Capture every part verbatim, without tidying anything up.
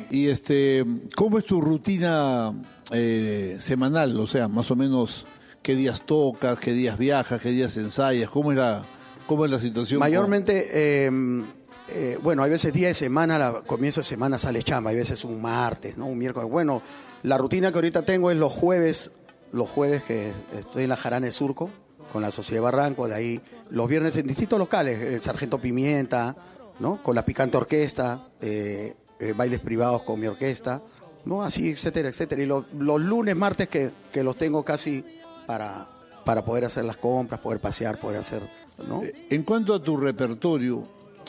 Y este, ¿cómo es tu rutina eh, semanal? O sea, más o menos, ¿qué días tocas, qué días viajas, qué días ensayas? ¿Cómo es la, cómo es la situación? Mayormente, eh, eh, bueno, hay veces día de semana, la, comienzo de semana sale chamba, hay veces un martes, ¿no? Un miércoles. Bueno, la rutina que ahorita tengo es los jueves, los jueves que estoy en la Jarana de Surco, con la Sociedad Barranco, de ahí los viernes en distintos locales, el Sargento Pimienta, ¿no? Con la Picante Orquesta, eh, eh, bailes privados con mi orquesta, ¿no? Así, etcétera, etcétera. Y lo, los lunes, martes que, que los tengo casi para, para poder hacer las compras, poder pasear, poder hacer, ¿no? En cuanto a tu repertorio,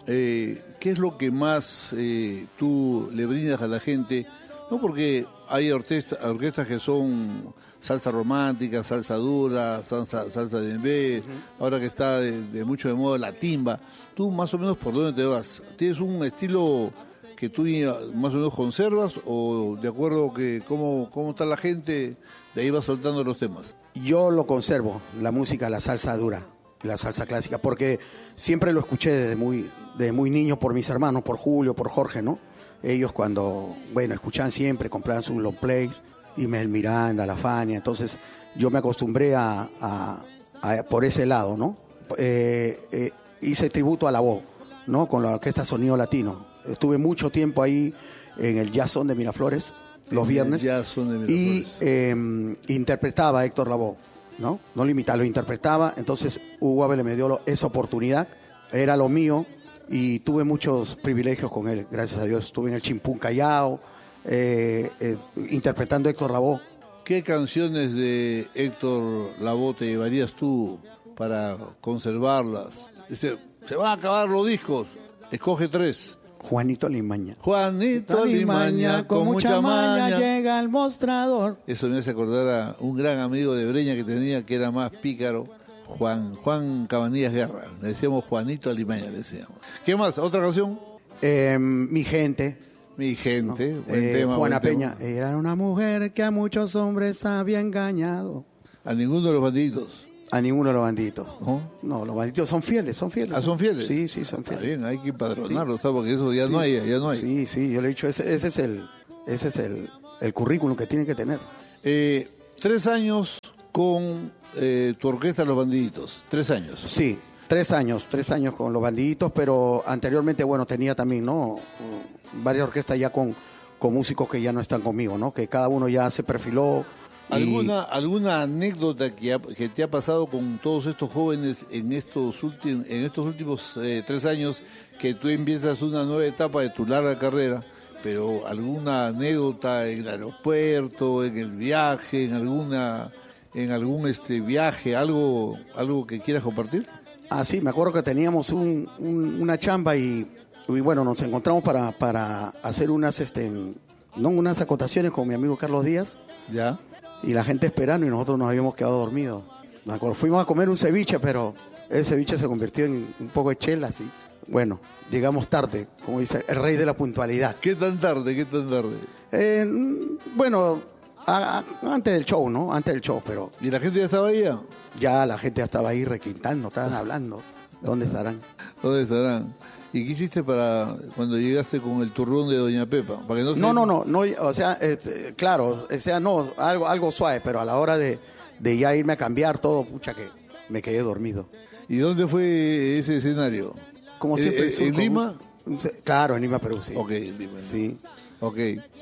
eh, ¿qué es lo que más eh, tú le brindas a la gente? No, porque hay orquesta, orquestas que son salsa romántica, salsa dura, salsa, salsa de embé, uh-huh. Ahora que está de, de mucho de moda la timba. ¿Tú más o menos por dónde te vas? ¿Tienes un estilo que tú más o menos conservas o de acuerdo que cómo, cómo está la gente, de ahí vas soltando los temas? Yo lo conservo, la música, la salsa dura, la salsa clásica, porque siempre lo escuché desde muy, desde muy niño por mis hermanos, por Julio, por Jorge, ¿no? Ellos cuando, bueno, escuchaban siempre, compraban sus long plays, Ismael Miranda, La Fania, entonces yo me acostumbré a, a, a por ese lado, ¿no? Eh, eh, hice tributo a la voz, ¿no? Con la orquesta Sonido Latino. Estuve mucho tiempo ahí en el Jazz Son de Miraflores, los viernes, de Miraflores. Y eh, interpretaba a Héctor Lavoe, ¿no? No lo imitaba, lo interpretaba, entonces Hugo Ávila me dio esa oportunidad, era lo mío, y tuve muchos privilegios con él, gracias a Dios. Estuve en el Chimpún Callao, eh, eh, interpretando a Héctor Lavoe. ¿Qué canciones de Héctor Lavoe te llevarías tú para conservarlas? Dice, se van a acabar los discos, escoge tres. Juanito Limaña. Juanito Limaña, con mucha maña, llega al mostrador. Eso me hace acordar a un gran amigo de Breña que tenía, que era más pícaro, Juan Juan Cabanillas Guerra. Le decíamos Juanito Limaña, le decíamos. ¿Qué más? ¿Otra canción? Eh, mi gente. Mi gente, ¿no? buen eh, tema. Juana buen Peña. tema. Era una mujer que a muchos hombres había engañado. A ninguno de los bandidos. A ninguno de los bandidos. ¿No? No, los bandidos son fieles, son fieles. ¿Ah, son fieles? Sí, sí, son Está fieles. bien, hay que empadronarlos, sí. ¿Sabes? Porque eso ya sí. no hay, ya no hay. Sí, sí, yo le he dicho, ese, ese es el, ese es el, el currículum que tienen que tener. Eh, tres años con eh, tu orquesta Los Bandiditos, tres años. Sí, tres años, tres años con Los Bandiditos, pero anteriormente, bueno, tenía también, ¿no? Varias orquestas ya con, con músicos que ya no están conmigo, ¿no? Que cada uno ya se perfiló. ¿Alguna, ¿Alguna anécdota que, ha, que te ha pasado con todos estos jóvenes en estos, últimos en estos últimos eh, tres años, que tú empiezas una nueva etapa de tu larga carrera, pero alguna anécdota en el aeropuerto, en el viaje, en alguna en algún este viaje, algo algo que quieras compartir? Ah, sí, me acuerdo que teníamos un, un, una chamba y, y bueno, nos encontramos para, para hacer unas este no unas acotaciones con mi amigo Carlos Díaz. Ya. Y la gente esperando y nosotros nos habíamos quedado dormidos. Me acuerdo, fuimos a comer un ceviche, pero ese ceviche se convirtió en un poco de chela, así. Bueno, llegamos tarde, como dice el rey de la puntualidad. ¿Qué tan tarde? ¿Qué tan tarde? Eh, bueno, a, a, antes del show, ¿no? Antes del show, pero... ¿Y la gente ya estaba ahí? Ya la gente ya estaba ahí requintando, estaban hablando. ¿Dónde estarán? ¿Dónde estarán? ¿Y qué hiciste para cuando llegaste con el turrón de Doña Pepa? Para que no, se... no, no, no, no, o sea, este, claro, o sea, no, algo, algo suave, pero a la hora de, de ya irme a cambiar todo, pucha que me quedé dormido. ¿Y dónde fue ese escenario? Como siempre. ¿En, en Lima? Claro, en Lima, Perú, sí. Ok, en Lima. Sí. Ok.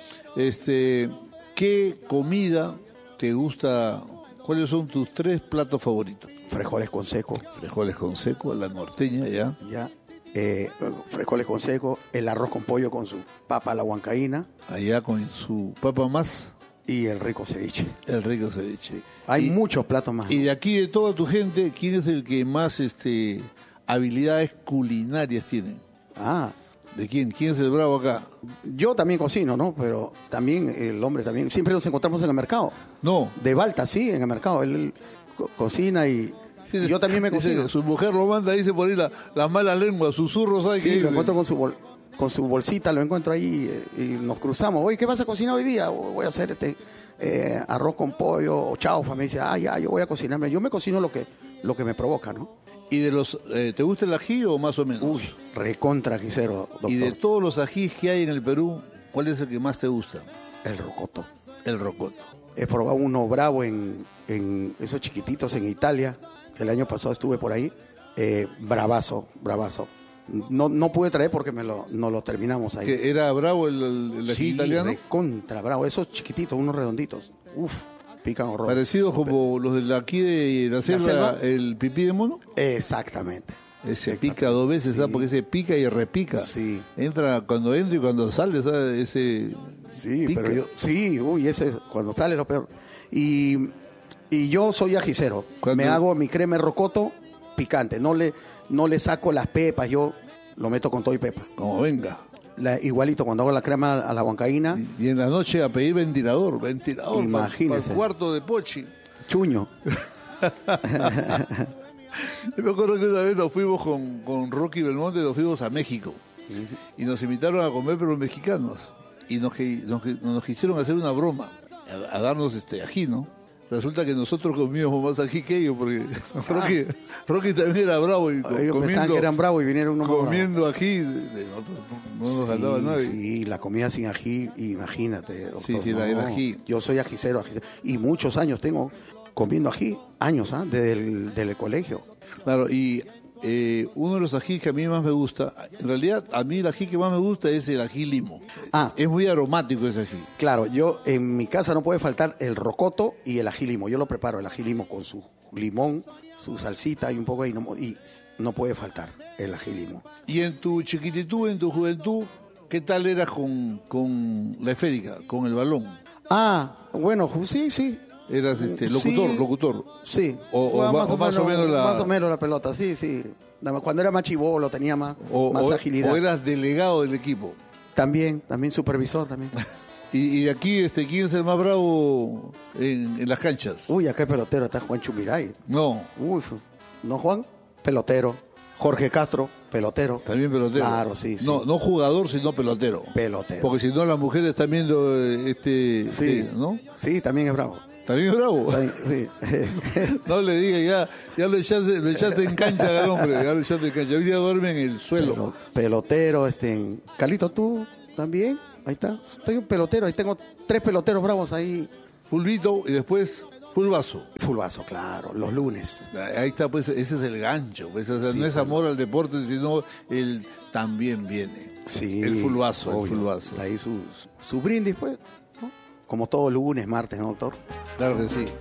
Este, ¿qué comida te gusta? ¿Cuáles son tus tres platos favoritos? Frijoles con seco. Frijoles con seco, la norteña, ya. Ya. Eh, frijoles con seco, el arroz con pollo con su papa a la huancaína. Allá con su papa más. Y el rico ceviche. El rico ceviche. Sí. Hay y, muchos platos más. Y de aquí, de toda tu gente, ¿quién es el que más este, habilidades culinarias tiene? Ah. ¿De quién? ¿Quién es el bravo acá? Yo también cocino, ¿no? Pero también el hombre también. Siempre nos encontramos en el mercado. No. De Balta, sí, en el mercado. Él, él co- cocina y... Sí, y yo también me cocino. Dice, su mujer lo manda, dice por ahí la, la mala lengua, susurros. ¿Sabes Sí, qué lo dice? encuentro con su, bol, con su bolsita, lo encuentro ahí eh, y nos cruzamos. Oye, ¿qué vas a cocinar hoy día? Voy a hacer este eh, arroz con pollo o chaufa. Me dice, ah, ya, yo voy a cocinarme. Yo me cocino lo que, lo que me provoca, ¿no? ¿Y de los, eh, te gusta el ají o más o menos? Uy, recontra ajicero, doctor. Y de todos los ajís que hay en el Perú, ¿Cuál es el que más te gusta? El rocoto. El rocoto. He probado uno bravo en, en esos chiquititos en Italia. El año pasado estuve por ahí. Eh, bravazo, bravazo. No, no pude traer porque me lo, no lo terminamos ahí. ¿Que era bravo el, el, el ají Sí, italiano? contra bravo. Esos chiquititos, unos redonditos. Uf, pican horror. Parecidos como los de la- aquí de la selva, selva? el pipí de mono. Exactamente. Ese Exactamente. pica dos veces, Sí. ¿sabes? Porque ese pica y repica. Sí. Entra cuando entra y cuando sale, ¿sabes? Ese Sí, pica. pero yo, sí, uy, ese es cuando sale lo peor. Y, y yo soy ajicero. ¿Cuándo? Me hago mi crema de rocoto picante. No le, no le saco las pepas, yo lo meto con todo y pepa. Como venga. La- igualito cuando hago la crema a la huancaína, Y, y en la noche a pedir ventilador, ventilador. Imagínese. Para el cuarto de Pochi. chuño. Yo me acuerdo que una vez nos fuimos con, con Rocky Belmonte, nos fuimos a México. Y nos invitaron a comer, pero mexicanos. Y nos, qui- nos, qui- nos quisieron hacer una broma, a, a darnos este ají, ¿no? Resulta que nosotros comíamos más ají que ellos, porque Rocky, Rocky también era bravo. Y co- Ellos pensaban comiendo, que eran bravos y vinieron unos más bravos. comiendo ají, de- de- nosotros no, no nos Sí, faltaba nadie. sí, la comida sin ají, imagínate. doctor, Sí, sí, la- el ají. Yo soy ajicero, ajicero. Y muchos años tengo comiendo ají, años, ¿ah? Desde el, desde el colegio. Claro, y eh, uno de los ají que a mí más me gusta, en realidad a mí el ají que más me gusta es el ají limo. Ah. Es muy aromático ese ají. Claro, yo en mi casa no puede faltar el rocoto y el ají limo. Yo lo preparo, el ají limo con su limón, su salsita y un poco de hinomo, y no puede faltar el ají limo. Y en tu chiquititud, en tu juventud, ¿qué tal eras con, con la esférica, con el balón? Ah, bueno, ju- sí, sí. Eras este, locutor, Sí. locutor. Sí. O- o Jugaba ma- o más o menos la- Más o menos la pelota, sí, sí. Nada más, cuando era más chibolo tenía más, O, más o- agilidad. o eras delegado del equipo. También, también supervisor también. Y, y aquí, este, ¿quién es el más bravo en, en las canchas? Uy, acá hay pelotero, está Juan Chumiray. No, Uy, ¿no Juan? Pelotero. Jorge Castro, pelotero. también pelotero. Claro, sí, sí. No, no jugador, sino pelotero. Pelotero. Porque si no, las mujeres están viendo eh, este, Sí, este, ¿no? Sí, también es bravo. También es bravo. Sí, sí. No le diga, ya, ya lo echaste, lo echaste en cancha al hombre, ya lo echaste en cancha. Hoy día duerme en el suelo. Pelo- pelotero, este. Carlito, tú también. Ahí está. Estoy un pelotero, ahí tengo tres peloteros bravos ahí. Fulvito y después fulvazo. Fulvazo, claro, los lunes. Ahí está, pues, ese es el gancho. Pues, o sea, no es amor al deporte, sino el también viene. Sí. El fulvazo, el obvio. fulvazo. Ahí su, su brindis, pues. ¿no? Como todo lunes, martes, ¿no, doctor? Claro que sí.